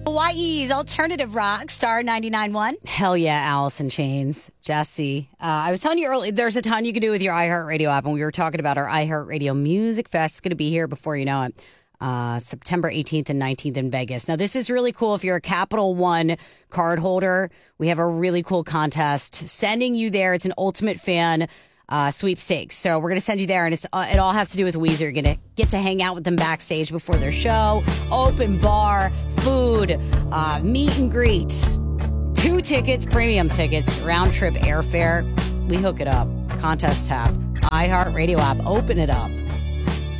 Hawaii's alternative rock, Star 99.1. Hell yeah, Alice in Chains. Jesse. I was telling you earlier, there's a ton you can do with your iHeartRadio app, and we were talking about our iHeartRadio Music Fest. It's going to be here before you know it. September 18th and 19th in Vegas. Now, this is really cool. If you're a Capital One card holder, we have a really cool contest sending you there. It's an Ultimate Fan sweepstakes. So we're going to send you there, and it all has to do with Weezer. You're going to get to hang out with them backstage before their show, open bar, food, meet and greet, 2 tickets, premium tickets, round trip airfare. We hook it up. Contest tab. iHeartRadio app. Open it up.